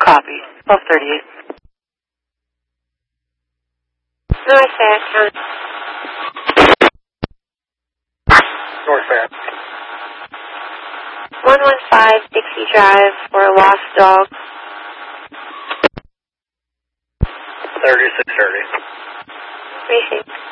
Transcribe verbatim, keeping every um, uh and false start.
Copy. twelve thirty-eight. North Fairtown. North Fair. one one five Dixie Drive for a lost dog. thirty-six thirty. Appreciate it.